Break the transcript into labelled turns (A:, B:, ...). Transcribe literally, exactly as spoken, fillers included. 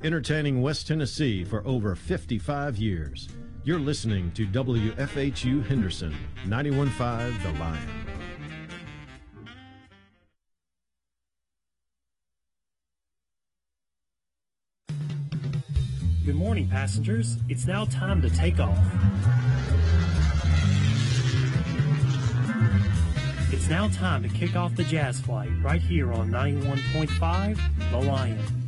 A: entertaining West Tennessee for over fifty-five years. You're listening to W F H U Henderson, ninety-one point five The Lion.
B: Good morning, passengers. It's now time to take off. It's now time to kick off the Jazz Flight right here on ninety-one point five The Lion.